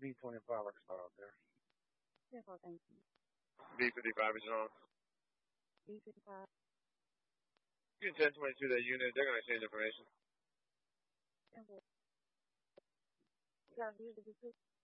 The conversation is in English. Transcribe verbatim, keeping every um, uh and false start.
B twenty-five like spot out there. Simple, thank you. B fifty-five is on. B fifty-five. You can ten twenty-two that unit. They're going to exchange information. Simple. You got a view to be